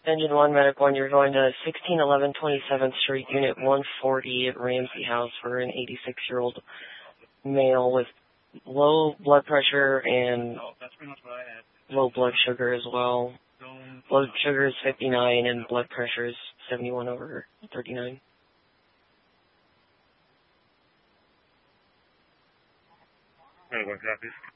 Engine 1, Medic 1, you're going to 1611 27th Street, Unit 140 at Ramsey House for an 86-year-old male with low blood pressure and low blood sugar as well. Blood sugar is 59 and blood pressure is 71/39. One copies.